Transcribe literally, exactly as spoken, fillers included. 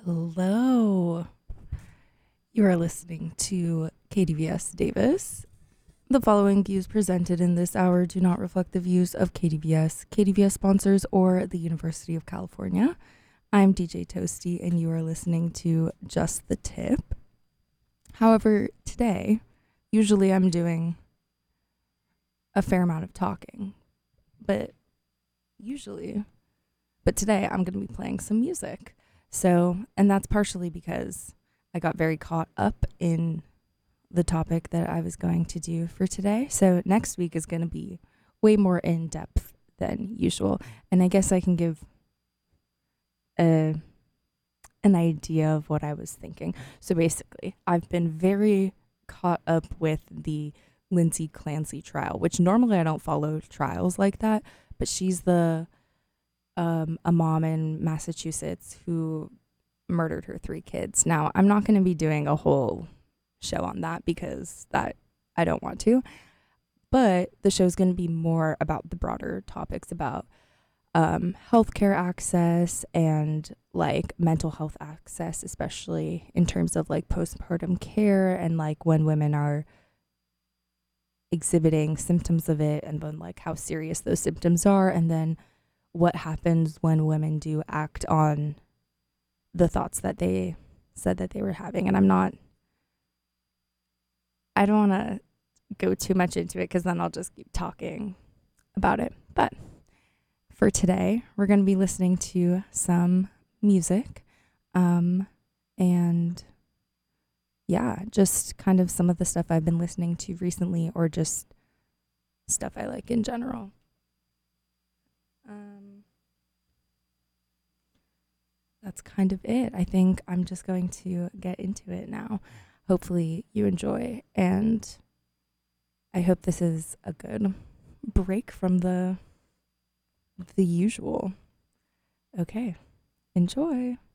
Hello. You are listening to K D V S Davis. The following views presented in this hour do not reflect the views of K D V S, K D V S sponsors, or the University of California. I'm D J Toasty, and you are listening to Just the Tip. However, today, usually I'm doing a fair amount of talking, but usually, but today I'm going to be playing some music. So, and that's partially because I got very caught up in the topic that I was going to do for today. So next week is going to be way more in depth than usual. And I guess I can give a, an idea of what I was thinking. So basically, I've been very caught up with the Lindsay Clancy trial, which normally I don't follow trials like that, but she's the um, a mom in Massachusetts who murdered her three kids. Now, I'm not going to be doing a whole show on that because that I don't want to, but the show's going to be more about the broader topics about um, healthcare access and like mental health access, especially in terms of like postpartum care and like when women are exhibiting symptoms of it and then like how serious those symptoms are, and then what happens when women do act on the thoughts that they said that they were having. And I'm not, I don't want to go too much into it because then I'll just keep talking about it. But for today, we're going to be listening to some music. Um, and yeah, just kind of some of the stuff I've been listening to recently or just stuff I like in general. Um, that's kind of it. I think I'm just going to get into it now. Hopefully you enjoy, and I hope this is a good break from the the usual. Okay, enjoy.